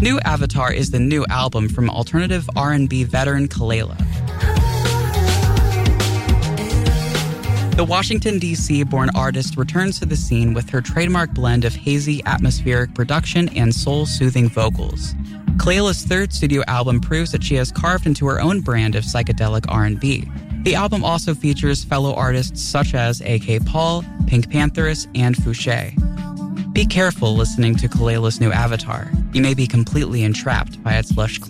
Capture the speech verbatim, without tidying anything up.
New Avatar is the new album from alternative R and B veteran Kelela. The Washington, D C-born artist returns to the scene with her trademark blend of hazy, atmospheric production and soul-soothing vocals. Kelela's third studio album proves that she has carved into her own brand of psychedelic R and B. The album also features fellow artists such as A K Paul, Pink Pantheress, and Fouché. Be careful listening to Kelela's new Avatar. You may be completely entrapped by its lush